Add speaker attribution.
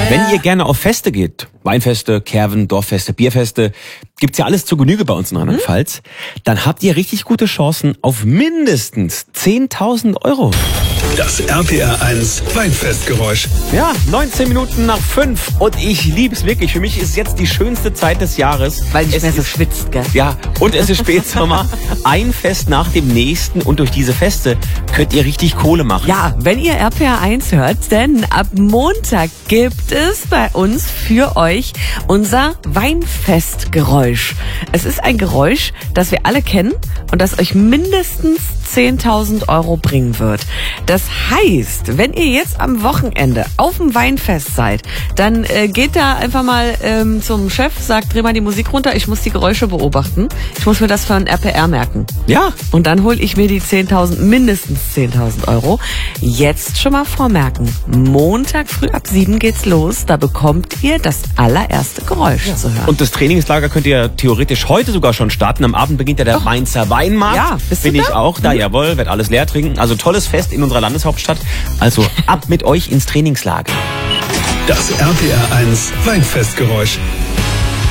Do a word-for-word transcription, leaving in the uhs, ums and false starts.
Speaker 1: Wenn ihr gerne auf Feste geht, Weinfeste, Kerven, Dorffeste, Bierfeste, gibt's ja alles zur Genüge bei uns in Rheinland-Pfalz, dann habt ihr richtig gute Chancen auf mindestens zehntausend Euro.
Speaker 2: Das R P R eins Weinfestgeräusch.
Speaker 1: Ja, neunzehn Minuten nach fünf und ich liebe es wirklich. Für mich ist jetzt die schönste Zeit des Jahres.
Speaker 3: Weil nicht
Speaker 1: es
Speaker 3: mehr so
Speaker 1: ist,
Speaker 3: schwitzt, gell?
Speaker 1: Ja, und es ist Spätsommer. Ein Fest nach dem nächsten und durch diese Feste könnt ihr richtig Kohle machen.
Speaker 3: Ja, wenn ihr R P R eins hört, denn ab Montag gibt es bei uns für euch unser Weinfestgeräusch. Es ist ein Geräusch, das wir alle kennen und das euch mindestens zehntausend Euro bringen wird. Das heißt, wenn ihr jetzt am Wochenende auf dem Weinfest seid, dann äh, geht da einfach mal ähm, zum Chef, sagt, dreh mal die Musik runter, ich muss die Geräusche beobachten. Ich muss mir das für ein R P R merken.
Speaker 1: Ja.
Speaker 3: Und dann hole ich mir die zehntausend, mindestens zehntausend Euro. Jetzt schon mal vormerken. Montag früh ab sieben geht's los. Da bekommt ihr das allererste Geräusch zu hören.
Speaker 1: Und das Trainingslager könnt ihr theoretisch heute sogar schon starten. Am Abend beginnt ja der Mainzer Weinmarkt.
Speaker 3: Ja, bist du
Speaker 1: Bin ich
Speaker 3: da?
Speaker 1: auch da, jawohl, werd alles leer trinken. Also tolles Fest in unserer Landeshauptstadt. Also ab mit euch ins Trainingslager.
Speaker 2: Das R P R eins Weinfestgeräusch.